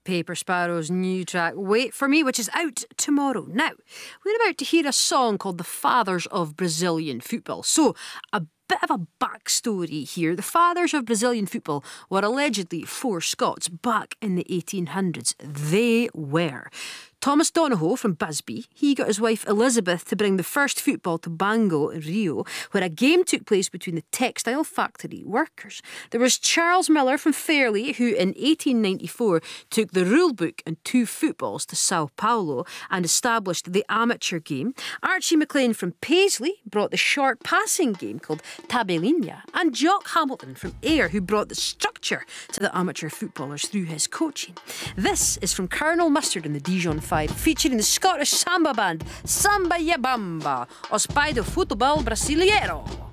Paper Sparrow's new track, Wait For Me, which is out tomorrow. Now, we're about to hear a song called The Fathers of Brazilian Football. So, a bit of a backstory here. The fathers of Brazilian football were allegedly four Scots back in the 1800s. They were Thomas Donohoe from Busby. He got his wife Elizabeth to bring the first football to Bango in Rio, where a game took place between the textile factory workers. There was Charles Miller from Fairley, who in 1894 took the rule book and two footballs to Sao Paulo and established the amateur game. Archie McLean from Paisley brought the short passing game called Tabelinha, and Jock Hamilton from Ayr, who brought the structure to the amateur footballers through his coaching. This is from Colonel Mustard and the Dijon 5, featuring the Scottish samba band Samba Ya Bamba, Os Pai do Futebol Brasileiro.